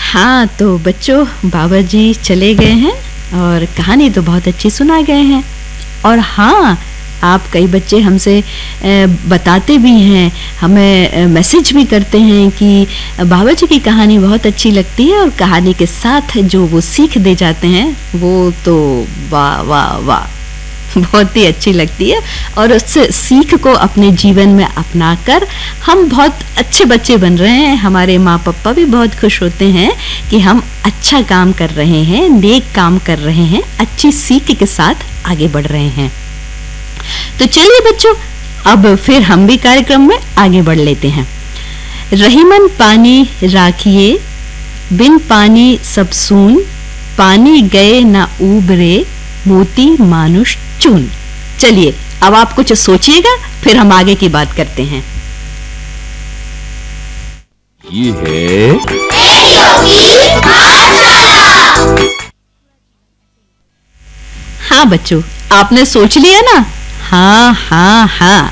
हाँ, तो बच्चों बाबा जी चले गए हैं और कहानी तो बहुत अच्छी सुना गए हैं। और हाँ, आप कई बच्चे हमसे बताते भी हैं, हमें मैसेज भी करते हैं कि बाबा जी की कहानी बहुत अच्छी लगती है और कहानी के साथ जो वो सीख दे जाते हैं वो तो वाह वाह वाह बहुत ही अच्छी लगती है। और उस सीख को अपने जीवन में अपनाकर हम बहुत अच्छे बच्चे बन रहे हैं। हमारे माँ पापा भी बहुत खुश होते हैं कि हम अच्छा काम कर रहे हैं, नेक काम कर रहे हैं, अच्छी सीख के साथ आगे बढ़ रहे हैं। तो चलिए बच्चों, अब फिर हम भी कार्यक्रम में आगे बढ़ लेते हैं। रहीमन पानी राखिए, बिन पानी सब सून, पानी गए ना उबरे, मोती मानुष चून। चलिए अब आप कुछ सोचिएगा, फिर हम आगे की बात करते हैं। ये है हाँ बच्चों, आपने सोच लिया ना? हाँ हाँ हाँ,